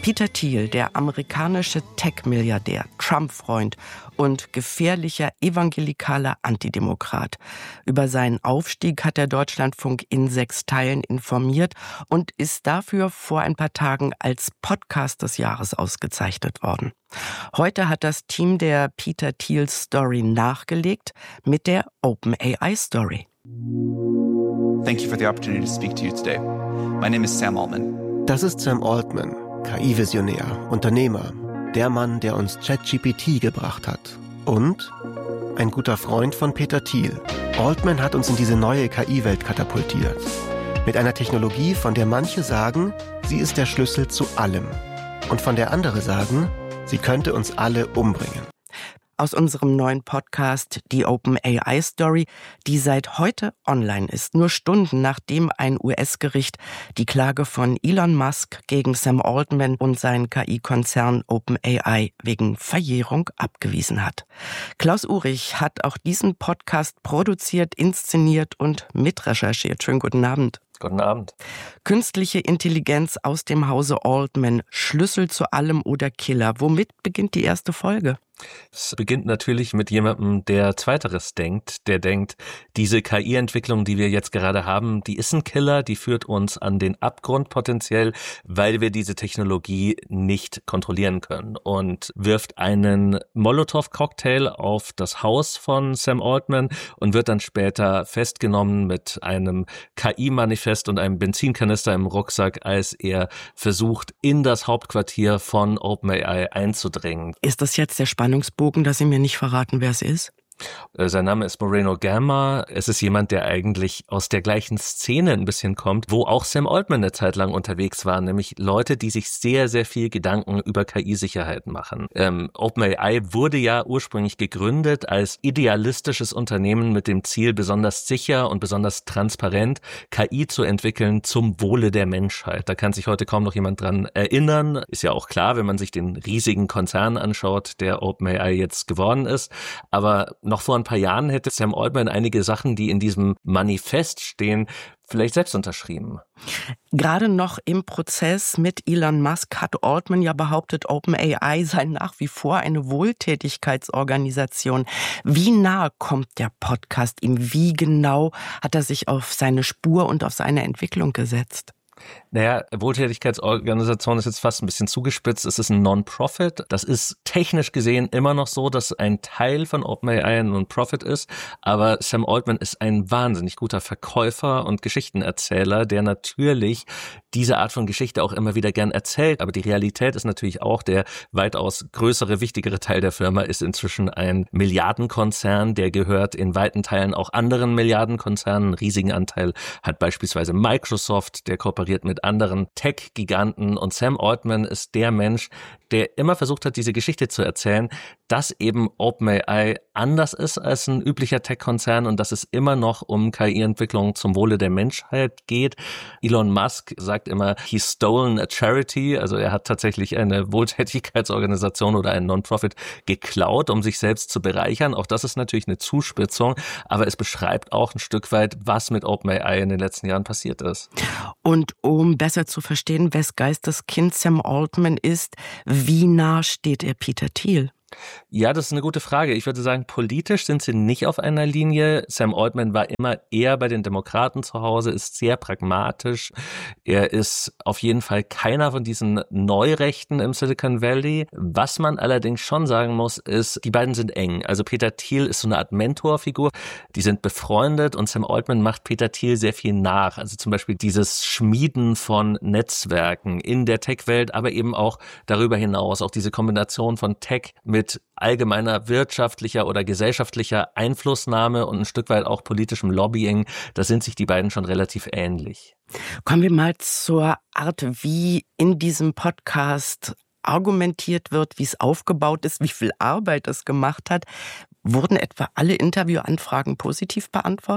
Peter Thiel, der amerikanische Tech-Milliardär, Trump-Freund und gefährlicher evangelikaler Antidemokrat. Über seinen Aufstieg hat der Deutschlandfunk in 6 Teilen informiert und ist dafür vor ein paar Tagen als Podcast des Jahres ausgezeichnet worden. Heute hat das Team der Peter Thiel Story nachgelegt mit der OpenAI Story. Thank you for the opportunity to speak to you today. My name is Sam Altman. Das ist Sam Altman, KI-Visionär, Unternehmer, der Mann, der uns ChatGPT gebracht hat. Und ein guter Freund von Peter Thiel. Altman hat uns in diese neue KI-Welt katapultiert. Mit einer Technologie, von der manche sagen, sie ist der Schlüssel zu allem. Und von der andere sagen, sie könnte uns alle umbringen. Aus unserem neuen Podcast, die OpenAI Story, die seit heute online ist, nur Stunden nachdem ein US-Gericht die Klage von Elon Musk gegen Sam Altman und seinen KI-Konzern OpenAI wegen Verjährung abgewiesen hat. Klaus Uhrig hat auch diesen Podcast produziert, inszeniert und mitrecherchiert. Schönen guten Abend. Guten Abend. Künstliche Intelligenz aus dem Hause Altman, Schlüssel zu allem oder Killer. Womit beginnt die erste Folge? Es beginnt natürlich mit jemandem, der Zweiteres denkt. Der denkt, diese KI-Entwicklung, die wir jetzt gerade haben, die ist ein Killer, die führt uns an den Abgrund potenziell, weil wir diese Technologie nicht kontrollieren können. Und wirft einen Molotow-Cocktail auf das Haus von Sam Altman und wird dann später festgenommen mit einem KI-Manifest und einem Benzinkanister im Rucksack, als er versucht, in das Hauptquartier von OpenAI einzudringen. Ist das jetzt der Spannungsbogen, dass Sie mir nicht verraten, wer es ist? Sein Name ist Moreno Gamma. Es ist jemand, der eigentlich aus der gleichen Szene ein bisschen kommt, wo auch Sam Altman eine Zeit lang unterwegs war, nämlich Leute, die sich sehr, sehr viel Gedanken über KI-Sicherheit machen. OpenAI wurde ja ursprünglich gegründet als idealistisches Unternehmen mit dem Ziel, besonders sicher und besonders transparent KI zu entwickeln zum Wohle der Menschheit. Da kann sich heute kaum noch jemand dran erinnern. Ist ja auch klar, wenn man sich den riesigen Konzern anschaut, der OpenAI jetzt geworden ist. Aber noch vor ein paar Jahren hätte Sam Altman einige Sachen, die in diesem Manifest stehen, vielleicht selbst unterschrieben. Gerade noch im Prozess mit Elon Musk hat Altman ja behauptet, OpenAI sei nach wie vor eine Wohltätigkeitsorganisation. Wie nah kommt der Podcast ihm? Wie genau hat er sich auf seine Spur und auf seine Entwicklung gesetzt? Naja, Wohltätigkeitsorganisation ist jetzt fast ein bisschen zugespitzt. Es ist ein Non-Profit. Das ist technisch gesehen immer noch so, dass ein Teil von OpenAI ein Non-Profit ist. Aber Sam Altman ist ein wahnsinnig guter Verkäufer und Geschichtenerzähler, der natürlich diese Art von Geschichte auch immer wieder gern erzählt. Aber die Realität ist natürlich auch, der weitaus größere, wichtigere Teil der Firma ist inzwischen ein Milliardenkonzern. Der gehört in weiten Teilen auch anderen Milliardenkonzernen. Einen riesigen Anteil hat beispielsweise Microsoft, der kooperiert mit anderen Tech-Giganten. Und Sam Altman ist der Mensch, der immer versucht hat, diese Geschichte zu erzählen, dass eben OpenAI anders ist als ein üblicher Tech-Konzern und dass es immer noch um KI-Entwicklung zum Wohle der Menschheit geht. Elon Musk sagt immer, he's stolen a charity, also er hat tatsächlich eine Wohltätigkeitsorganisation oder einen Non-Profit geklaut, um sich selbst zu bereichern. Auch das ist natürlich eine Zuspitzung, aber es beschreibt auch ein Stück weit, was mit OpenAI in den letzten Jahren passiert ist. Und um besser zu verstehen, wes Geistes Kind Sam Altman ist, wie nah steht er Peter Thiel? Ja, das ist eine gute Frage. Ich würde sagen, politisch sind sie nicht auf einer Linie. Sam Altman war immer eher bei den Demokraten zu Hause, ist sehr pragmatisch. Er ist auf jeden Fall keiner von diesen Neurechten im Silicon Valley. Was man allerdings schon sagen muss, ist, die beiden sind eng. Also Peter Thiel ist so eine Art Mentorfigur. Die sind befreundet und Sam Altman macht Peter Thiel sehr viel nach. Also zum Beispiel dieses Schmieden von Netzwerken in der Tech-Welt, aber eben auch darüber hinaus. Auch diese Kombination von Tech mit allgemeiner wirtschaftlicher oder gesellschaftlicher Einflussnahme und ein Stück weit auch politischem Lobbying, da sind sich die beiden schon relativ ähnlich. Kommen wir mal zur Art, wie in diesem Podcast argumentiert wird, wie es aufgebaut ist, wie viel Arbeit es gemacht hat. Wurden etwa alle Interviewanfragen positiv beantwortet?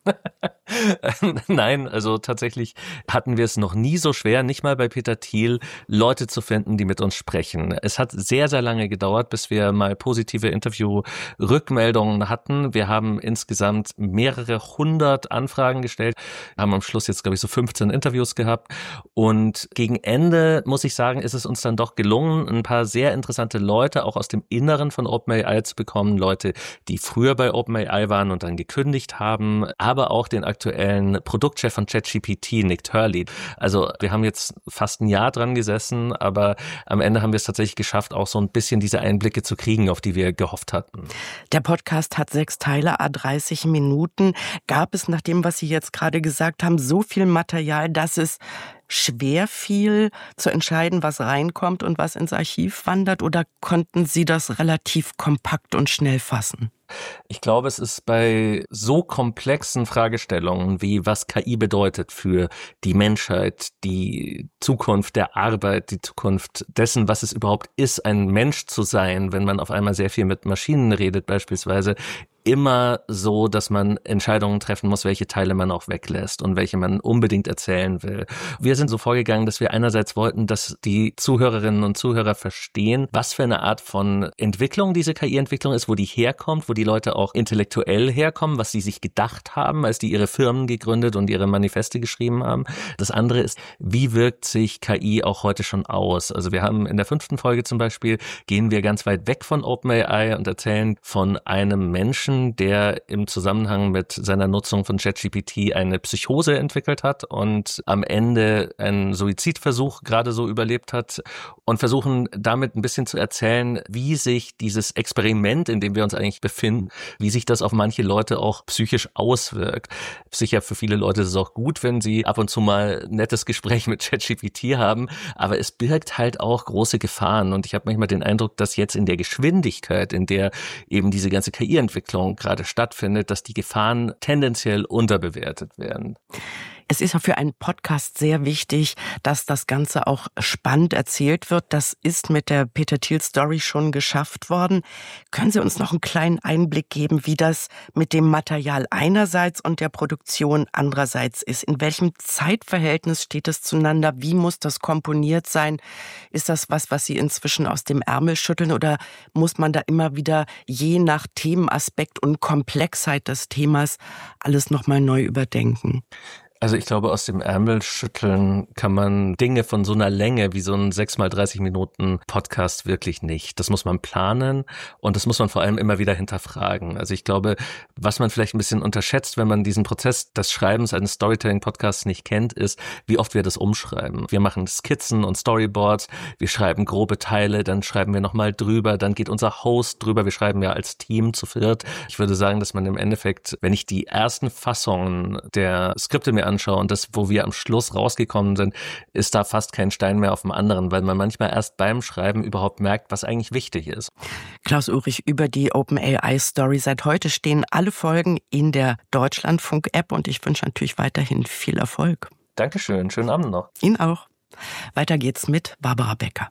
Nein, also tatsächlich hatten wir es noch nie so schwer, nicht mal bei Peter Thiel, Leute zu finden, die mit uns sprechen. Es hat sehr, sehr lange gedauert, bis wir mal positive Interview-Rückmeldungen hatten. Wir haben insgesamt mehrere 100 Anfragen gestellt, haben am Schluss jetzt, glaube ich, so 15 Interviews gehabt. Und gegen Ende, muss ich sagen, ist es uns dann doch gelungen, ein paar sehr interessante Leute auch aus dem Inneren von OpenAI zu bekommen. Leute, die früher bei OpenAI waren und dann gekündigt haben, aber auch den aktuellen Produktchef von ChatGPT, Nick Turley. Also wir haben jetzt fast ein Jahr dran gesessen, aber am Ende haben wir es tatsächlich geschafft, auch so ein bisschen diese Einblicke zu kriegen, auf die wir gehofft hatten. Der Podcast hat 6 Teile, 30 Minuten. Gab es nach dem, was Sie jetzt gerade gesagt haben, so viel Material, dass es schwer fiel zu entscheiden, was reinkommt und was ins Archiv wandert? Oder konnten Sie das relativ kompakt und schnell fassen? Ich glaube, es ist bei so komplexen Fragestellungen wie was KI bedeutet für die Menschheit, die Zukunft der Arbeit, die Zukunft dessen, was es überhaupt ist, ein Mensch zu sein, wenn man auf einmal sehr viel mit Maschinen redet beispielsweise, immer so, dass man Entscheidungen treffen muss, welche Teile man auch weglässt und welche man unbedingt erzählen will. Wir sind so vorgegangen, dass wir einerseits wollten, dass die Zuhörerinnen und Zuhörer verstehen, was für eine Art von Entwicklung diese KI-Entwicklung ist, wo die herkommt, wo die Leute auch intellektuell herkommen, was sie sich gedacht haben, als die ihre Firmen gegründet und ihre Manifeste geschrieben haben. Das andere ist, wie wirkt sich KI auch heute schon aus? Also wir haben in der 5. Folge zum Beispiel, gehen wir ganz weit weg von OpenAI und erzählen von einem Menschen, der im Zusammenhang mit seiner Nutzung von ChatGPT eine Psychose entwickelt hat und am Ende einen Suizidversuch gerade so überlebt hat und versuchen damit ein bisschen zu erzählen, wie sich dieses Experiment, in dem wir uns eigentlich befinden, wie sich das auf manche Leute auch psychisch auswirkt. Sicher für viele Leute ist es auch gut, wenn sie ab und zu mal ein nettes Gespräch mit ChatGPT haben, aber es birgt halt auch große Gefahren und ich habe manchmal den Eindruck, dass jetzt in der Geschwindigkeit, in der eben diese ganze KI-Entwicklung gerade stattfindet, dass die Gefahren tendenziell unterbewertet werden. Es ist ja für einen Podcast sehr wichtig, dass das Ganze auch spannend erzählt wird. Das ist mit der Peter Thiel Story schon geschafft worden. Können Sie uns noch einen kleinen Einblick geben, wie das mit dem Material einerseits und der Produktion andererseits ist? In welchem Zeitverhältnis steht es zueinander? Wie muss das komponiert sein? Ist das was Sie inzwischen aus dem Ärmel schütteln oder muss man da immer wieder je nach Themenaspekt und Komplexheit des Themas alles nochmal neu überdenken? Also ich glaube, aus dem Ärmel schütteln kann man Dinge von so einer Länge wie so ein 6x30 Minuten Podcast wirklich nicht. Das muss man planen und das muss man vor allem immer wieder hinterfragen. Also ich glaube, was man vielleicht ein bisschen unterschätzt, wenn man diesen Prozess des Schreibens eines Storytelling-Podcasts nicht kennt, ist, wie oft wir das umschreiben. Wir machen Skizzen und Storyboards, wir schreiben grobe Teile, dann schreiben wir nochmal drüber, dann geht unser Host drüber, wir schreiben ja als Team zu viert. Ich würde sagen, dass man im Endeffekt, wenn ich die ersten Fassungen der Skripte mir anschaue und das, wo wir am Schluss rausgekommen sind, ist da fast kein Stein mehr auf dem anderen, weil man manchmal erst beim Schreiben überhaupt merkt, was eigentlich wichtig ist. Klaus Ulrich über die OpenAI-Story. Seit heute stehen alle Folgen in der Deutschlandfunk-App und ich wünsche natürlich weiterhin viel Erfolg. Dankeschön, schönen Abend noch. Ihnen auch. Weiter geht's mit Barbara Becker.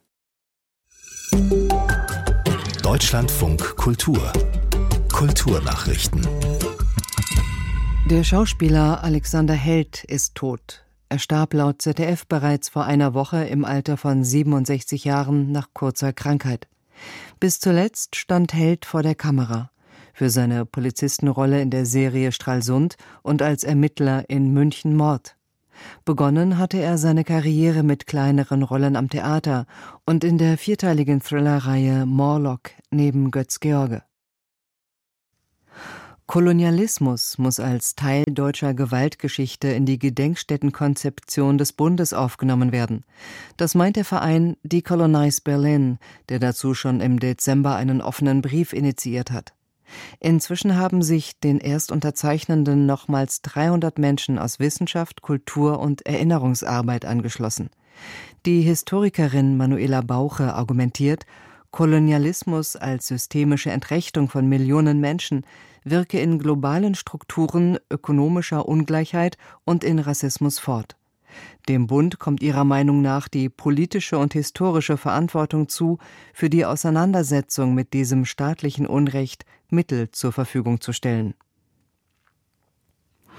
Deutschlandfunk Kultur. Kulturnachrichten. Der Schauspieler Alexander Held ist tot. Er starb laut ZDF bereits vor einer Woche im Alter von 67 Jahren nach kurzer Krankheit. Bis zuletzt stand Held vor der Kamera. Für seine Polizistenrolle in der Serie Stralsund und als Ermittler in München Mord. Begonnen hatte er seine Karriere mit kleineren Rollen am Theater und in der 4-teiligen Thriller-Reihe Morlock neben Götz George. Kolonialismus muss als Teil deutscher Gewaltgeschichte in die Gedenkstättenkonzeption des Bundes aufgenommen werden. Das meint der Verein Decolonize Berlin, der dazu schon im Dezember einen offenen Brief initiiert hat. Inzwischen haben sich den Erstunterzeichnenden nochmals 300 Menschen aus Wissenschaft, Kultur und Erinnerungsarbeit angeschlossen. Die Historikerin Manuela Bauche argumentiert, Kolonialismus als systemische Entrechtung von Millionen Menschen wirke in globalen Strukturen ökonomischer Ungleichheit und in Rassismus fort. Dem Bund kommt ihrer Meinung nach die politische und historische Verantwortung zu, für die Auseinandersetzung mit diesem staatlichen Unrecht Mittel zur Verfügung zu stellen.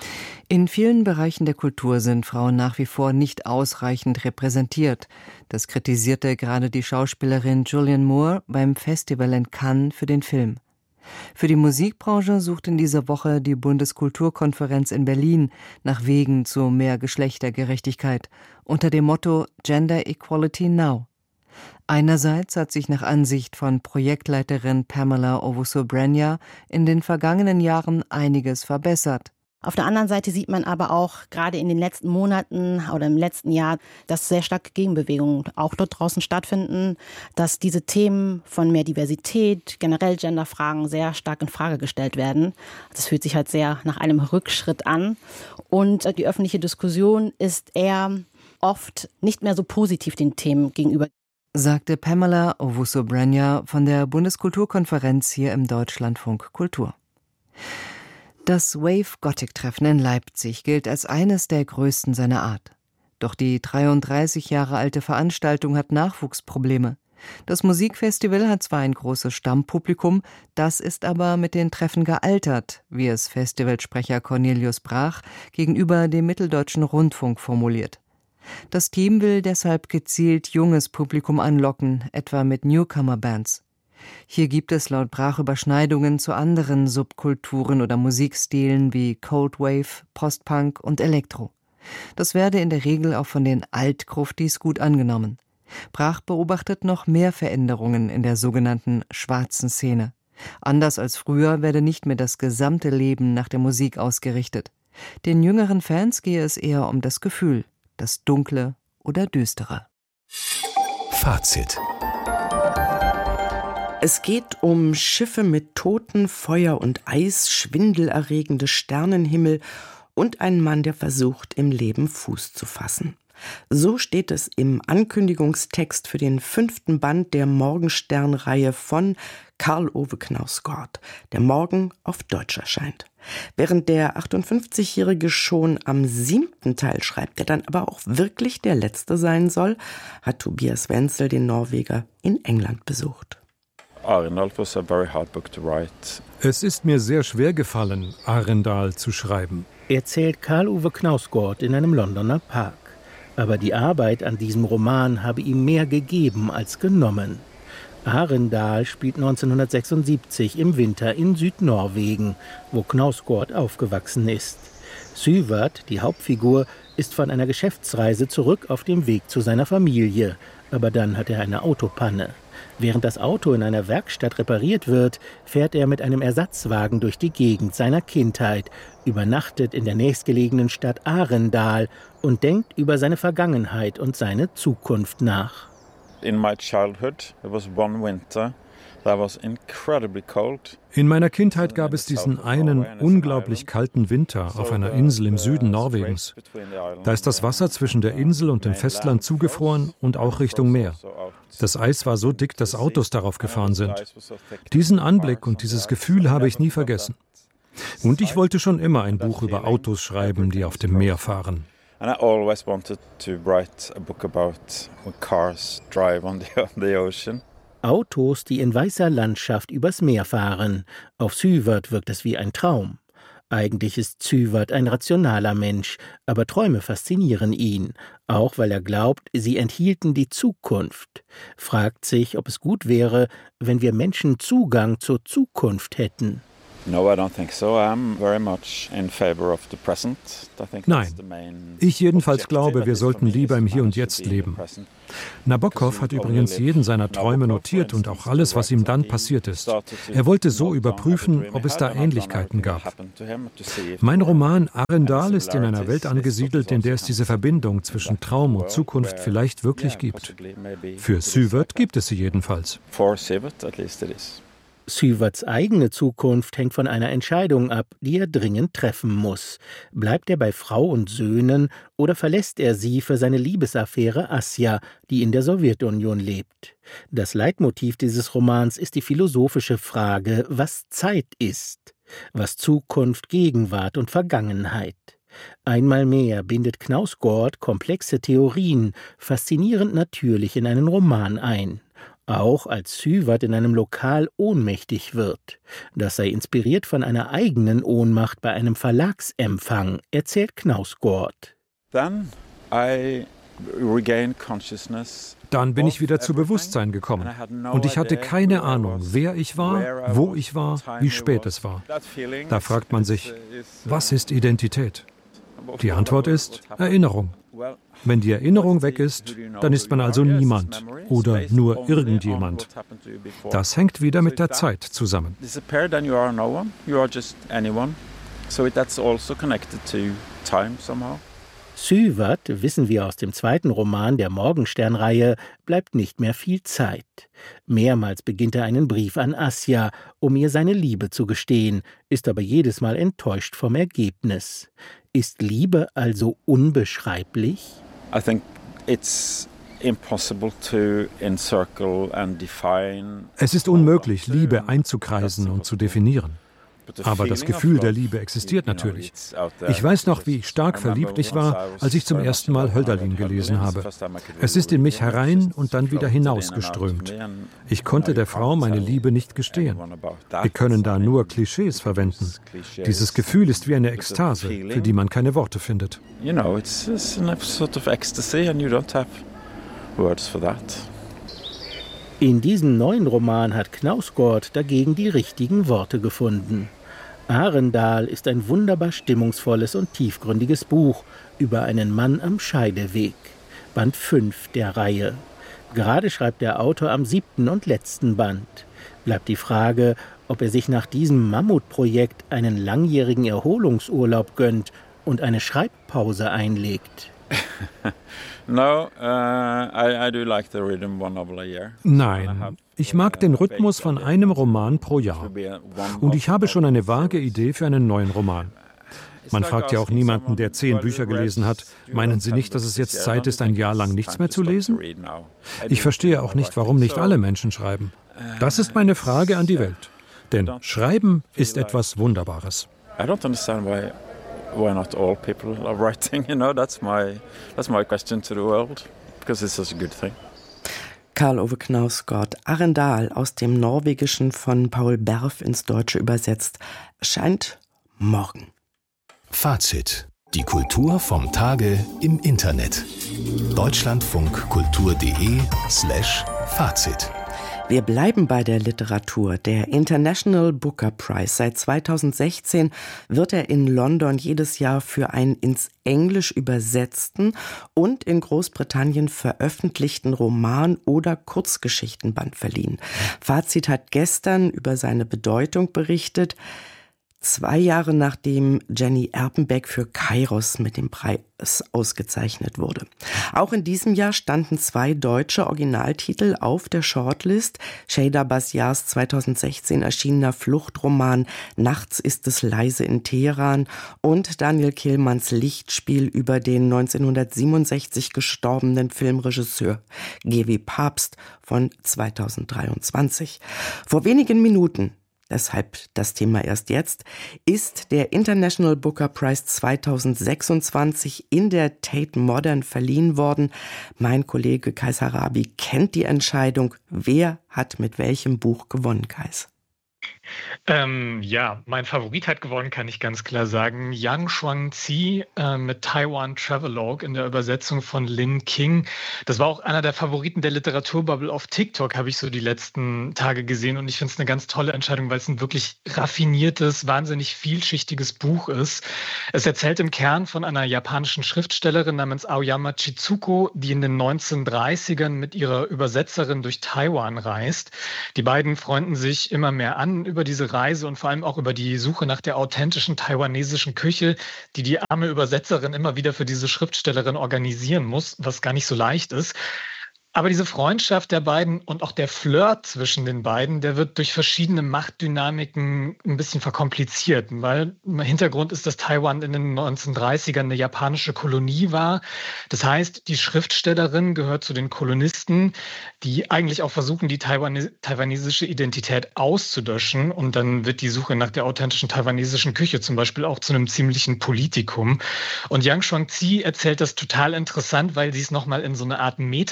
In vielen Bereichen der Kultur sind Frauen nach wie vor nicht ausreichend repräsentiert. Das kritisierte gerade die Schauspielerin Julianne Moore beim Festival in Cannes für den Film. Für die Musikbranche sucht in dieser Woche die Bundeskulturkonferenz in Berlin nach Wegen zu mehr Geschlechtergerechtigkeit unter dem Motto Gender Equality Now. Einerseits hat sich nach Ansicht von Projektleiterin Pamela Owusu-Brenya in den vergangenen Jahren einiges verbessert. Auf der anderen Seite sieht man aber auch gerade in den letzten Monaten oder im letzten Jahr, dass sehr starke Gegenbewegungen auch dort draußen stattfinden, dass diese Themen von mehr Diversität, generell Genderfragen sehr stark in Frage gestellt werden. Das fühlt sich halt sehr nach einem Rückschritt an. Und die öffentliche Diskussion ist eher oft nicht mehr so positiv den Themen gegenüber, sagte Pamela Owusu-Brenya von der Bundeskulturkonferenz hier im Deutschlandfunk Kultur. Das Wave Gothic-Treffen in Leipzig gilt als eines der größten seiner Art. Doch die 33 Jahre alte Veranstaltung hat Nachwuchsprobleme. Das Musikfestival hat zwar ein großes Stammpublikum, das ist aber mit den Treffen gealtert, wie es Festivalsprecher Cornelius Brach gegenüber dem Mitteldeutschen Rundfunk formuliert. Das Team will deshalb gezielt junges Publikum anlocken, etwa mit Newcomer-Bands. Hier gibt es laut Brach Überschneidungen zu anderen Subkulturen oder Musikstilen wie Cold Wave, Postpunk und Elektro. Das werde in der Regel auch von den Altgruftis gut angenommen. Brach beobachtet noch mehr Veränderungen in der sogenannten schwarzen Szene. Anders als früher werde nicht mehr das gesamte Leben nach der Musik ausgerichtet. Den jüngeren Fans gehe es eher um das Gefühl, das Dunkle oder Düstere. Fazit. Es geht um Schiffe mit Toten, Feuer und Eis, schwindelerregende Sternenhimmel und einen Mann, der versucht, im Leben Fuß zu fassen. So steht es im Ankündigungstext für den 5. Band der Morgenstern-Reihe von Karl Ove Knausgård, der morgen auf Deutsch erscheint. Während der 58-Jährige schon am 7. Teil schreibt, der dann aber auch wirklich der letzte sein soll, hat Tobias Wenzel den Norweger in England besucht. Es ist mir sehr schwer gefallen, Arendal zu schreiben, erzählt Karl Ove Knausgård in einem Londoner Park. Aber die Arbeit an diesem Roman habe ihm mehr gegeben als genommen. Arendal spielt 1976 im Winter in Südnorwegen, wo Knausgård aufgewachsen ist. Syvert, die Hauptfigur, ist von einer Geschäftsreise zurück auf dem Weg zu seiner Familie. Aber dann hat er eine Autopanne. Während das Auto in einer Werkstatt repariert wird, fährt er mit einem Ersatzwagen durch die Gegend seiner Kindheit, übernachtet in der nächstgelegenen Stadt Arendal und denkt über seine Vergangenheit und seine Zukunft nach. In meiner Kindheit gab es diesen einen unglaublich kalten Winter auf einer Insel im Süden Norwegens. Da ist das Wasser zwischen der Insel und dem Festland zugefroren und auch Richtung Meer. Das Eis war so dick, dass Autos darauf gefahren sind. Diesen Anblick und dieses Gefühl habe ich nie vergessen. Und ich wollte schon immer ein Buch über Autos schreiben, die auf dem Meer fahren. And I always wanted to write a book about when cars drive on the ocean. Autos, die in weißer Landschaft übers Meer fahren. Auf Syvert wirkt es wie ein Traum. Eigentlich ist Syvert ein rationaler Mensch, aber Träume faszinieren ihn, auch weil er glaubt, sie enthielten die Zukunft. Fragt sich, ob es gut wäre, wenn wir Menschen Zugang zur Zukunft hätten. No, I don't think so. I'm very much in favor of the present. Nein, ich jedenfalls glaube, wir sollten lieber im Hier und Jetzt leben. Nabokov hat übrigens jeden seiner Träume notiert und auch alles, was ihm dann passiert ist. Er wollte so überprüfen, ob es da Ähnlichkeiten gab. Mein Roman Arendal ist in einer Welt angesiedelt, in der es diese Verbindung zwischen Traum und Zukunft vielleicht wirklich gibt. Für Syvert gibt es sie jedenfalls. Syverts eigene Zukunft hängt von einer Entscheidung ab, die er dringend treffen muss. Bleibt er bei Frau und Söhnen oder verlässt er sie für seine Liebesaffäre Asja, die in der Sowjetunion lebt? Das Leitmotiv dieses Romans ist die philosophische Frage, was Zeit ist, was Zukunft, Gegenwart und Vergangenheit. Einmal mehr bindet Knausgård komplexe Theorien, faszinierend natürlich in einen Roman ein. Auch als Syward in einem Lokal ohnmächtig wird. Das sei inspiriert von einer eigenen Ohnmacht bei einem Verlagsempfang, erzählt Knausgård. Then I regained consciousness. Dann bin ich wieder zu Bewusstsein gekommen und ich hatte keine Ahnung, wer ich war, wo ich war, wie spät es war. Da fragt man sich, was ist Identität? Die Antwort ist Erinnerung. Wenn die Erinnerung weg ist, dann ist man also niemand oder nur irgendjemand. Das hängt wieder mit der Zeit zusammen. Syward, wissen wir aus dem zweiten Roman der Morgenstern-Reihe, bleibt nicht mehr viel Zeit. Mehrmals beginnt er einen Brief an Asja, um ihr seine Liebe zu gestehen, ist aber jedes Mal enttäuscht vom Ergebnis. Ist Liebe also unbeschreiblich? I think it's impossible to encircle and define. Es ist unmöglich, Liebe einzukreisen und zu definieren. Aber das Gefühl der Liebe existiert natürlich. Ich weiß noch, wie stark verliebt ich war, als ich zum ersten Mal Hölderlin gelesen habe. Es ist in mich herein und dann wieder hinausgeströmt. Ich konnte der Frau meine Liebe nicht gestehen. Wir können da nur Klischees verwenden. Dieses Gefühl ist wie eine Ekstase, für die man keine Worte findet. You know, it's a sort of ecstasy and you don't have words for that. In diesem neuen Roman hat Knausgård dagegen die richtigen Worte gefunden. Arendal ist ein wunderbar stimmungsvolles und tiefgründiges Buch über einen Mann am Scheideweg. Band 5 der Reihe. Gerade schreibt der Autor am 7. und letzten Band. Bleibt die Frage, ob er sich nach diesem Mammutprojekt einen langjährigen Erholungsurlaub gönnt und eine Schreibpause einlegt. Nein, ich mag den Rhythmus von einem Roman pro Jahr. Und ich habe schon eine vage Idee für einen neuen Roman. Man fragt ja auch niemanden, der 10 Bücher gelesen hat, meinen Sie nicht, dass es jetzt Zeit ist, ein Jahr lang nichts mehr zu lesen? Ich verstehe auch nicht, warum nicht alle Menschen schreiben. Das ist meine Frage an die Welt. Denn Schreiben ist etwas Wunderbares. Why not all people are writing, you know, that's my question to the world, because it's such a good thing. Karl Ove Knausgård, Arendal, aus dem Norwegischen von Paul Berf ins Deutsche übersetzt, erscheint morgen. Fazit. Die Kultur vom Tage im Internet. deutschlandfunkkultur.de/Fazit. Wir bleiben bei der Literatur. Der International Booker Prize. Seit 2016 wird er in London jedes Jahr für einen ins Englisch übersetzten und in Großbritannien veröffentlichten Roman- oder Kurzgeschichtenband verliehen. Fazit hat gestern über seine Bedeutung berichtet. 2 Jahre nachdem Jenny Erpenbeck für Kairos mit dem Preis ausgezeichnet wurde. Auch in diesem Jahr standen 2 deutsche Originaltitel auf der Shortlist. Şeyda Basyars 2016 erschienener Fluchtroman Nachts ist es leise in Teheran und Daniel Kehlmanns Lichtspiel über den 1967 gestorbenen Filmregisseur G.W. Pabst von 2023. Vor wenigen Minuten, deshalb das Thema erst jetzt, ist der International Booker Prize 2026 in der Tate Modern verliehen worden. Mein Kollege Kais Harabi kennt die Entscheidung. Wer hat mit welchem Buch gewonnen, Kais? Ja, mein Favorit hat gewonnen, kann ich ganz klar sagen. Yang Shuangzi mit Taiwan Travelogue in der Übersetzung von Lin King. Das war auch einer der Favoriten der Literaturbubble auf TikTok, habe ich so die letzten Tage gesehen. Und ich finde es eine ganz tolle Entscheidung, weil es ein wirklich raffiniertes, wahnsinnig vielschichtiges Buch ist. Es erzählt im Kern von einer japanischen Schriftstellerin namens Aoyama Chizuko, die in den 1930ern mit ihrer Übersetzerin durch Taiwan reist. Die beiden freunden sich immer mehr an über diese Reise und vor allem auch über die Suche nach der authentischen taiwanesischen Küche, die die arme Übersetzerin immer wieder für diese Schriftstellerin organisieren muss, was gar nicht so leicht ist. Aber diese Freundschaft der beiden und auch der Flirt zwischen den beiden, der wird durch verschiedene Machtdynamiken ein bisschen verkompliziert, weil im Hintergrund ist, dass Taiwan in den 1930ern eine japanische Kolonie war. Das heißt, die Schriftstellerin gehört zu den Kolonisten, die eigentlich auch versuchen, die taiwanesische Identität auszulöschen. Und dann wird die Suche nach der authentischen taiwanesischen Küche zum Beispiel auch zu einem ziemlichen Politikum. Und Yang Shuangzi erzählt das total interessant, weil sie es nochmal in so eine Art Meta-Erzählung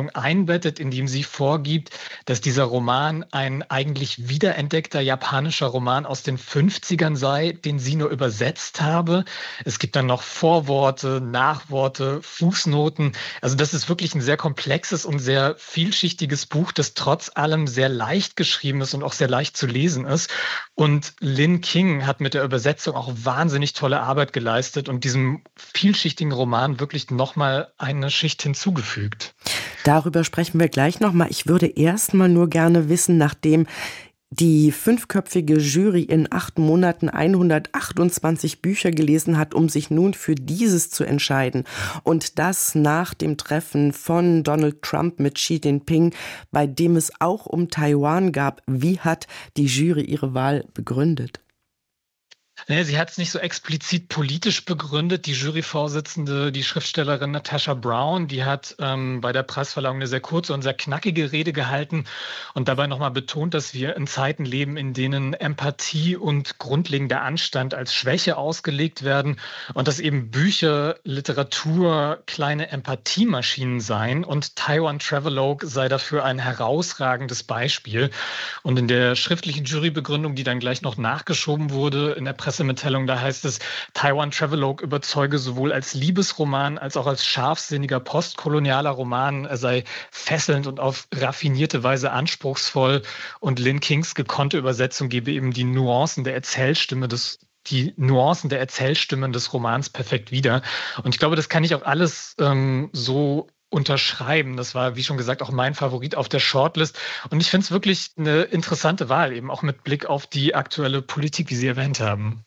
Erzählung einbettet, indem sie vorgibt, dass dieser Roman ein eigentlich wiederentdeckter japanischer Roman aus den 50ern sei, den sie nur übersetzt habe. Es gibt dann noch Vorworte, Nachworte, Fußnoten. Also das ist wirklich ein sehr komplexes und sehr vielschichtiges Buch, das trotz allem sehr leicht geschrieben ist und auch sehr leicht zu lesen ist. Und Lynn King hat mit der Übersetzung auch wahnsinnig tolle Arbeit geleistet und diesem vielschichtigen Roman wirklich nochmal eine Schicht hinzugefügt. Darüber sprechen wir gleich nochmal. Ich würde erst mal nur gerne wissen, nachdem die 5-köpfige Jury in 8 Monaten 128 Bücher gelesen hat, um sich nun für dieses zu entscheiden. Und das nach dem Treffen von Donald Trump mit Xi Jinping, bei dem es auch um Taiwan gab. Wie hat die Jury ihre Wahl begründet? Sie hat es nicht so explizit politisch begründet. Die Juryvorsitzende, die Schriftstellerin Natasha Brown, die hat bei der Preisverleihung eine sehr kurze und sehr knackige Rede gehalten und dabei nochmal betont, dass wir in Zeiten leben, in denen Empathie und grundlegender Anstand als Schwäche ausgelegt werden und dass eben Bücher, Literatur kleine Empathiemaschinen seien und Taiwan Travelogue sei dafür ein herausragendes Beispiel. Und in der schriftlichen Jurybegründung, die dann gleich noch nachgeschoben wurde, in der Pressemitteilung, da heißt es, Taiwan Travelogue überzeuge sowohl als Liebesroman als auch als scharfsinniger postkolonialer Roman. Er sei fesselnd und auf raffinierte Weise anspruchsvoll und Lynn Kings gekonnte Übersetzung gebe eben die Nuancen der Erzählstimmen des Romans perfekt wieder. Und ich glaube, das kann ich auch alles so unterschreiben. Das war, wie schon gesagt, auch mein Favorit auf der Shortlist. Und ich finde es wirklich eine interessante Wahl, eben auch mit Blick auf die aktuelle Politik, wie Sie erwähnt haben.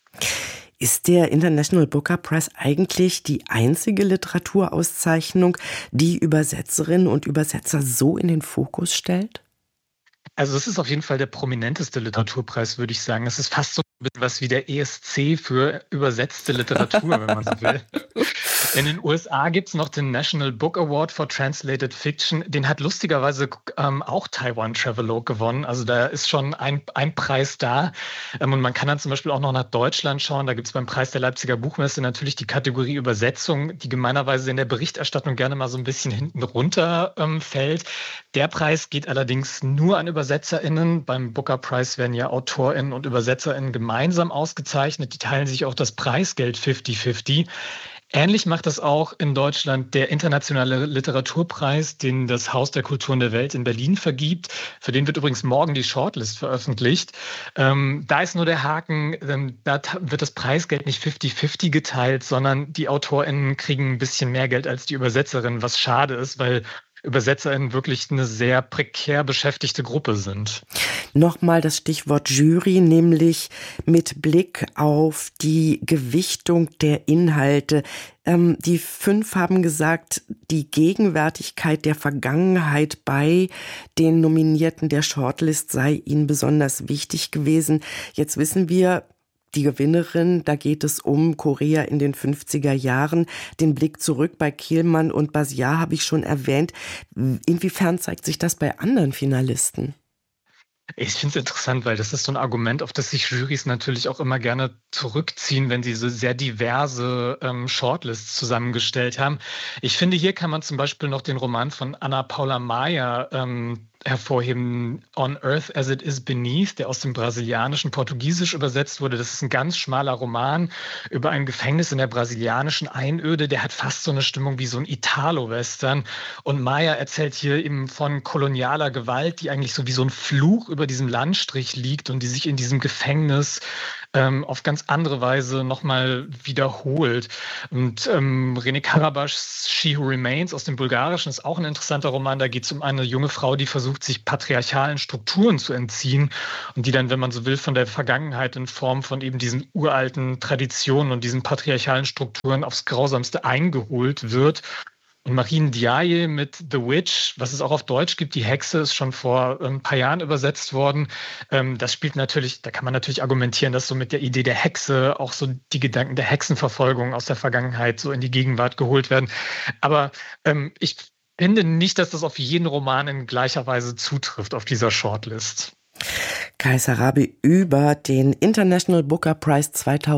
Ist der International Booker Prize eigentlich die einzige Literaturauszeichnung, die Übersetzerinnen und Übersetzer so in den Fokus stellt? Also es ist auf jeden Fall der prominenteste Literaturpreis, würde ich sagen. Es ist fast so was wie der ESC für übersetzte Literatur, wenn man so will. In den USA gibt es noch den National Book Award for Translated Fiction. Den hat lustigerweise auch Taiwan Travelogue gewonnen. Also da ist schon ein Preis da. Und man kann dann zum Beispiel auch noch nach Deutschland schauen. Da gibt es beim Preis der Leipziger Buchmesse natürlich die Kategorie Übersetzung, die gemeinerweise in der Berichterstattung gerne mal so ein bisschen hinten runter fällt. Der Preis geht allerdings nur an ÜbersetzerInnen. Beim Booker Prize werden ja AutorInnen und ÜbersetzerInnen gemeinsam ausgezeichnet. Die teilen sich auch das Preisgeld 50-50. Ähnlich macht das auch in Deutschland der Internationale Literaturpreis, den das Haus der Kulturen der Welt in Berlin vergibt. Für den wird übrigens morgen die Shortlist veröffentlicht. Da ist nur der Haken, da wird das Preisgeld nicht 50-50 geteilt, sondern die AutorInnen kriegen ein bisschen mehr Geld als die Übersetzerinnen, was schade ist, weil ÜbersetzerInnen wirklich eine sehr prekär beschäftigte Gruppe sind. Nochmal das Stichwort Jury, nämlich mit Blick auf die Gewichtung der Inhalte. Die 5 haben gesagt, die Gegenwärtigkeit der Vergangenheit bei den Nominierten der Shortlist sei ihnen besonders wichtig gewesen. Jetzt wissen wir, die Gewinnerin, da geht es um Korea in den 50er Jahren. Den Blick zurück bei Kehlmann und Basiar habe ich schon erwähnt. Inwiefern zeigt sich das bei anderen Finalisten? Ich finde es interessant, weil das ist so ein Argument, auf das sich Jurys natürlich auch immer gerne zurückziehen, wenn sie so sehr diverse Shortlists zusammengestellt haben. Ich finde, hier kann man zum Beispiel noch den Roman von Ana Paula Maia hervorheben, On Earth as It Is Beneath, der aus dem brasilianischen Portugiesisch übersetzt wurde. Das ist ein ganz schmaler Roman über ein Gefängnis in der brasilianischen Einöde. Der hat fast so eine Stimmung wie so ein Italo-Western. Und Maia erzählt hier eben von kolonialer Gewalt, die eigentlich so wie so ein Fluch über diesem Landstrich liegt und die sich in diesem Gefängnis auf ganz andere Weise nochmal wiederholt. Und René Karabaschs She Who Remains aus dem Bulgarischen ist auch ein interessanter Roman. Da geht es um eine junge Frau, die versucht, sich patriarchalen Strukturen zu entziehen und die dann, wenn man so will, von der Vergangenheit in Form von eben diesen uralten Traditionen und diesen patriarchalen Strukturen aufs Grausamste eingeholt wird. Und Marine Diaye mit The Witch, was es auch auf Deutsch gibt, die Hexe, ist schon vor ein paar Jahren übersetzt worden. Das spielt natürlich, da kann man natürlich argumentieren, dass so mit der Idee der Hexe auch so die Gedanken der Hexenverfolgung aus der Vergangenheit so in die Gegenwart geholt werden. Aber ich finde nicht, dass das auf jeden Roman in gleicher Weise zutrifft auf dieser Shortlist. Kai Sarabi über den International Booker Prize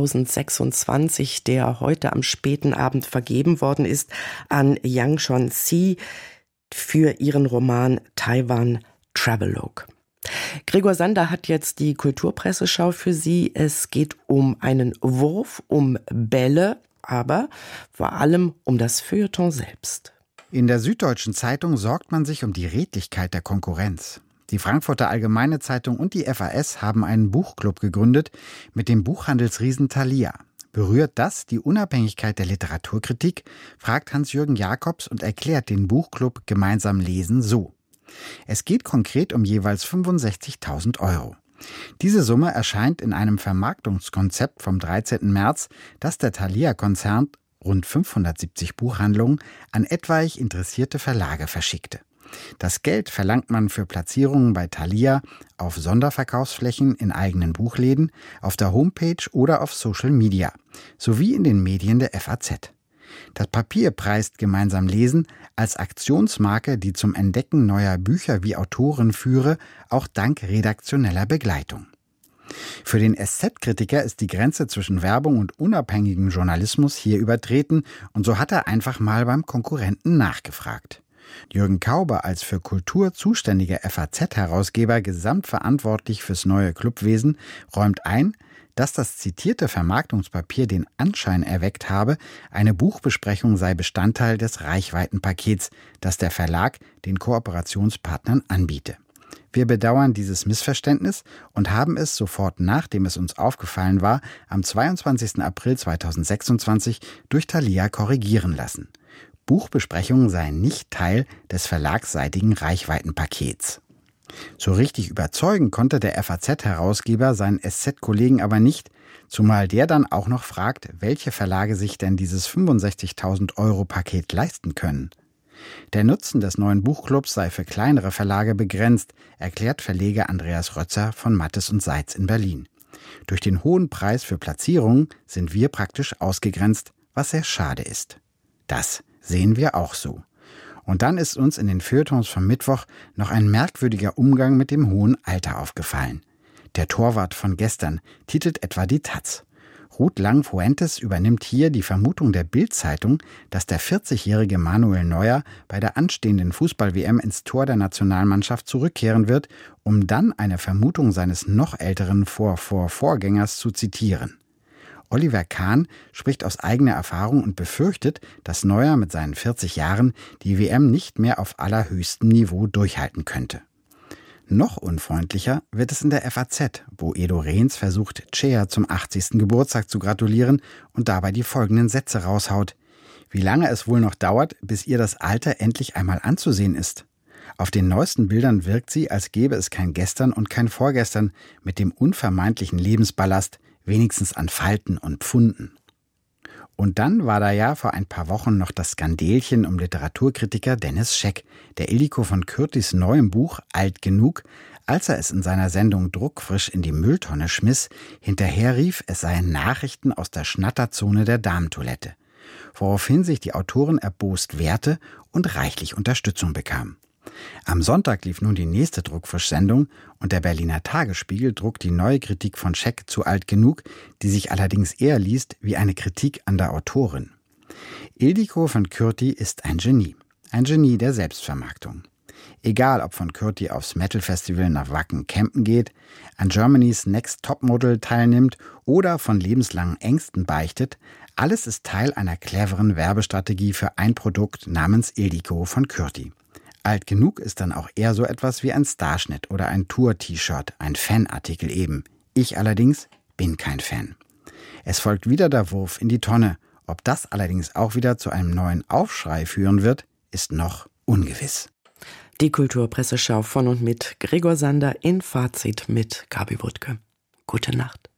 2026, der heute am späten Abend vergeben worden ist an Yang Shon-si. für ihren Roman Taiwan Travelogue. Gregor Sander hat jetzt die Kulturpresseschau für Sie. Es geht um einen Wurf, um Bälle, aber vor allem um das Feuilleton selbst. In der Süddeutschen Zeitung sorgt man sich um die Redlichkeit der Konkurrenz. Die Frankfurter Allgemeine Zeitung und die FAS haben einen Buchclub gegründet mit dem Buchhandelsriesen Thalia. Berührt das die Unabhängigkeit der Literaturkritik? Fragt Hans-Jürgen Jakobs und erklärt den Buchclub Gemeinsam lesen so. Es geht konkret um jeweils 65.000 €. Diese Summe erscheint in einem Vermarktungskonzept vom 13. März, das der Thalia-Konzern, rund 570 Buchhandlungen, an etwaig interessierte Verlage verschickte. Das Geld verlangt man für Platzierungen bei Thalia auf Sonderverkaufsflächen in eigenen Buchläden, auf der Homepage oder auf Social Media, sowie in den Medien der FAZ. Das Papier preist Gemeinsam lesen als Aktionsmarke, die zum Entdecken neuer Bücher wie Autoren führe, auch dank redaktioneller Begleitung. Für den SZ-Kritiker ist die Grenze zwischen Werbung und unabhängigem Journalismus hier übertreten und so hat er einfach mal beim Konkurrenten nachgefragt. Jürgen Kauber als für Kultur zuständiger FAZ-Herausgeber gesamtverantwortlich fürs neue Clubwesen räumt ein, dass das zitierte Vermarktungspapier den Anschein erweckt habe, eine Buchbesprechung sei Bestandteil des Reichweitenpakets, das der Verlag den Kooperationspartnern anbiete. Wir bedauern dieses Missverständnis und haben es sofort, nachdem es uns aufgefallen war, am 22. April 2026 durch Thalia korrigieren lassen. Buchbesprechungen seien nicht Teil des verlagsseitigen Reichweitenpakets. So richtig überzeugen konnte der FAZ-Herausgeber seinen SZ-Kollegen aber nicht, zumal der dann auch noch fragt, welche Verlage sich denn dieses 65.000 € Paket leisten können. Der Nutzen des neuen Buchclubs sei für kleinere Verlage begrenzt, erklärt Verleger Andreas Rötzer von Mattes und Seitz in Berlin. Durch den hohen Preis für Platzierungen sind wir praktisch ausgegrenzt, was sehr schade ist. Das sehen wir auch so. Und dann ist uns in den Feuilletons vom Mittwoch noch ein merkwürdiger Umgang mit dem hohen Alter aufgefallen. Der Torwart von gestern titelt etwa die Taz. Ruth Lang-Fuentes übernimmt hier die Vermutung der Bild-Zeitung, dass der 40-jährige Manuel Neuer bei der anstehenden Fußball-WM ins Tor der Nationalmannschaft zurückkehren wird, um dann eine Vermutung seines noch älteren Vorgängers zu zitieren. Oliver Kahn spricht aus eigener Erfahrung und befürchtet, dass Neuer mit seinen 40 Jahren die WM nicht mehr auf allerhöchstem Niveau durchhalten könnte. Noch unfreundlicher wird es in der FAZ, wo Edo Rehns versucht, Cher zum 80. Geburtstag zu gratulieren und dabei die folgenden Sätze raushaut. Wie lange es wohl noch dauert, bis ihr das Alter endlich einmal anzusehen ist. Auf den neuesten Bildern wirkt sie, als gäbe es kein Gestern und kein Vorgestern mit dem unvermeidlichen Lebensballast, wenigstens an Falten und Pfunden. Und dann war da ja vor ein paar Wochen noch das Skandelchen um Literaturkritiker Dennis Scheck, der Ildiko von Kürtis neuem Buch Alt genug, als er es in seiner Sendung druckfrisch in die Mülltonne schmiss, hinterherrief, es seien Nachrichten aus der Schnatterzone der Damentoilette, woraufhin sich die Autorin erbost wehrte und reichlich Unterstützung bekam. Am Sonntag lief nun die nächste Druckfrisch-Sendung und der Berliner Tagesspiegel druckt die neue Kritik von Scheck zu Alt genug, die sich allerdings eher liest wie eine Kritik an der Autorin. Ildiko von Kürti ist ein Genie der Selbstvermarktung. Egal, ob von Kürti aufs Metal-Festival nach Wacken campen geht, an Germany's Next Topmodel teilnimmt oder von lebenslangen Ängsten beichtet, alles ist Teil einer cleveren Werbestrategie für ein Produkt namens Ildiko von Kürti. Alt genug ist dann auch eher so etwas wie ein Starschnitt oder ein Tour-T-Shirt, ein Fanartikel eben. Ich allerdings bin kein Fan. Es folgt wieder der Wurf in die Tonne. Ob das allerdings auch wieder zu einem neuen Aufschrei führen wird, ist noch ungewiss. Die Kulturpresseschau von und mit Gregor Sander in Fazit mit Gabi Wuttke. Gute Nacht.